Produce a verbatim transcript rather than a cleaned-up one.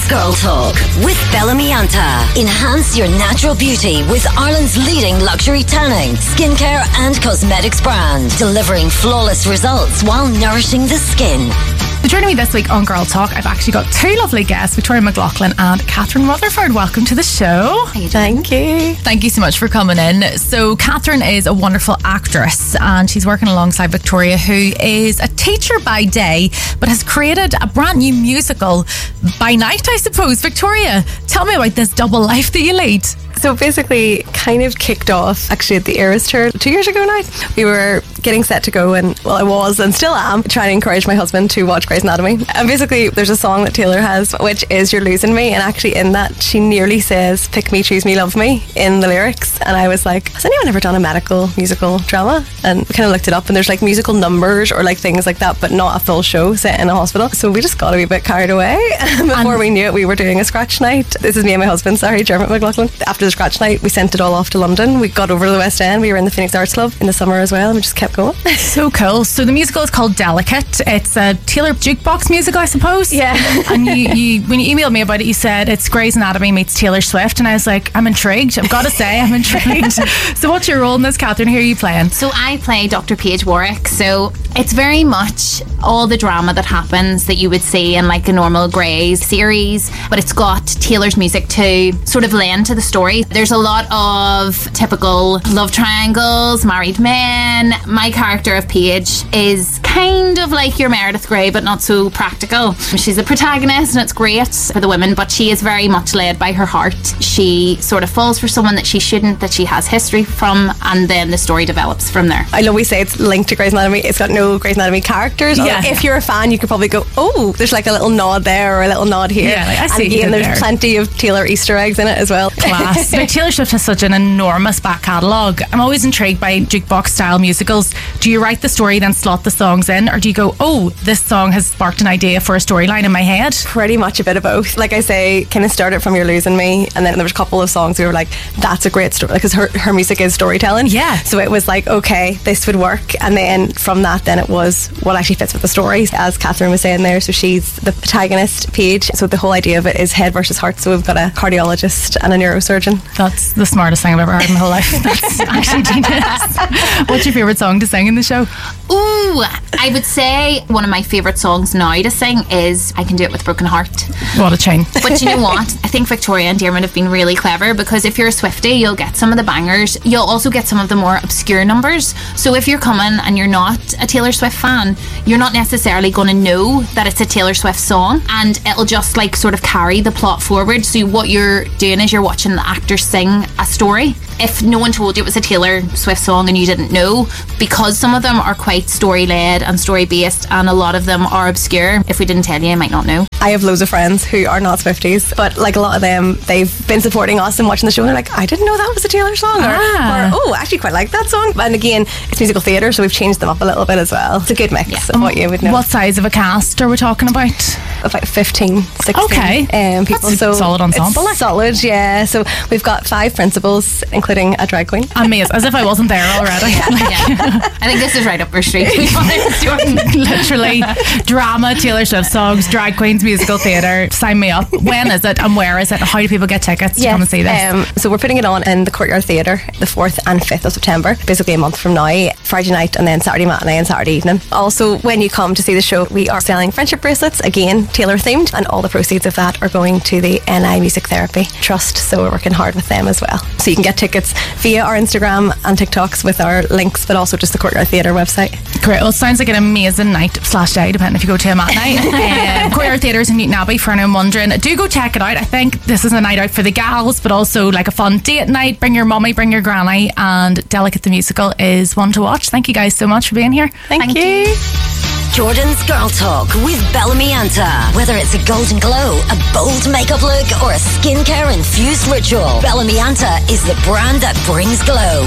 Girl Talk with Bellamy Anta. Enhance your natural beauty with Ireland's leading luxury tanning, skincare and cosmetics brand, delivering flawless results while nourishing the skin. So joining me this week on Girl Talk, I've actually got two lovely guests, Victoria McLaughlin and Catherine Rutherford. Welcome to the show. Thank you. Thank you so much for coming in. So Catherine is a wonderful actress and she's working alongside Victoria, who is a teacher by day but has created a brand new musical by night, I suppose. Victoria, tell me about this double life that you lead. So basically kind of kicked off actually at the Eras tour two years ago now. We were getting set to go and, well, I was and still am trying to encourage my husband to watch Grey's Anatomy. And basically there's a song that Taylor has which is You're Losing Me, and actually in that she nearly says pick me, choose me, love me in the lyrics. And I was like, has anyone ever done a medical musical drama? And we kind of looked it up and there's like musical numbers or like things like that, but not a full show set in a hospital. So we just got a wee bit carried away. Before and we knew it, we were doing a scratch night. This is me and my husband, sorry, Dermot McLaughlin. After the scratch night, we sent it all off to London. We got over to the West End. We were in the Phoenix Arts Club in the summer as well, and we just kept going. So cool. So the musical is called Delicate. It's a Taylor jukebox musical, I suppose. Yeah. And you, you, when you emailed me about it, you said it's Grey's Anatomy meets Taylor Swift, and I was like, I'm intrigued. I've got to say, I'm intrigued. So what's your role in this, Catherine? Who are you playing? So I play Doctor Paige Warwick. So it's very much all the drama that happens that you would see in like a normal Grey's series, but it's got Taylor's music to sort of lend to the story. There's a lot of typical love triangles, married men. My character of Paige is kind of like your Meredith Grey, but not so practical. She's a protagonist and it's great for the women, but she is very much led by her heart. She sort of falls for someone that she shouldn't, that she has history from, and then the story develops from there. I know we say it's linked to Grey's Anatomy. It's got no Grey's Anatomy characters. Yeah. If you're a fan, you could probably go, oh, there's like a little nod there or a little nod here. Yeah, like, I see and you again, did there's there. plenty of Taylor Easter eggs in it as well. Class. Now, Taylor Swift has such an enormous back catalogue. I'm always intrigued by jukebox style musicals. Do you write the story, then slot the songs in, or do you go, oh, this song has sparked an idea for a storyline in my head? Pretty much a bit of both. Like I say, kind of started from You're Losing Me, and then there was a couple of songs we were like, that's a great story, because her, her music is storytelling. Yeah. So it was like, okay, this would work. And then from that, then it was what actually fits with the story, as Catherine was saying there. So she's the protagonist, Paige. So the whole idea of it is head versus heart. So we've got a cardiologist and a neurosurgeon. That's the smartest thing I've ever heard in my whole life. That's actually genius. What's your favourite song to sing in the show? Ooh, I would say one of my favourite songs now to sing is I Can Do It With Broken Heart. What a tune. But you know what? I think Victoria and Dermot have been really clever, because if you're a Swiftie, you'll get some of the bangers. You'll also get some of the more obscure numbers. So if you're coming and you're not a Taylor Swift fan, you're not necessarily going to know that it's a Taylor Swift song, and it'll just like sort of carry the plot forward. So what you're doing is you're watching the actors sing a story. If no one told you it was a Taylor Swift song and you didn't know, because some of them are quite story-led and story-based, and a lot of them are obscure, if we didn't tell you, you might not know. I have loads of friends who are not Swifties, but like a lot of them, they've been supporting us and watching the show, and they're like, I didn't know that was a Taylor song, or, Ah. or oh, I actually quite like that song. And again, it's musical theatre, so we've changed them up a little bit as well. It's a good mix Yeah. of what you would know. What size of a cast are we talking about? About fifteen, sixteen Okay. um, people. That's a so solid ensemble, like. It's solid, yeah. So we've got five principals, including a drag queen. Amazing. As if I wasn't there already. Yeah. I think this is right up our street, to be honest, Jordan. Literally, drama, Taylor Swift songs, drag queens, musical theatre. Sign me up. When is it and where is it? How do people get tickets to come and see this? Um, so we're putting it on in the Courtyard Theatre the fourth and fifth of September, basically a month from now, Friday night and then Saturday matinee and Saturday evening. Also, when you come to see the show, we are selling friendship bracelets, again Taylor themed, and all the proceeds of that are going to the N I Music Therapy Trust, so we're working hard with them as well. So you can get tickets via our Instagram and TikToks with our links, but also just the Courtyard Theatre website. Great. Well, it sounds like an amazing night slash day, depending if you go to a matinee. um, Courtyard Theatres in Newton Abbey, for anyone wondering. Do go check it out. I think this is a night out for the gals, but also like a fun date night. Bring your mummy, bring your granny, and Delicate the Musical is one to watch. Thank you guys so much for being here. Thank, Thank you. you. Jordan's Girl Talk with Bellamy Anta. Whether it's a golden glow, a bold makeup look, or a skincare infused ritual, Bellamy Anta is the brand that brings glow.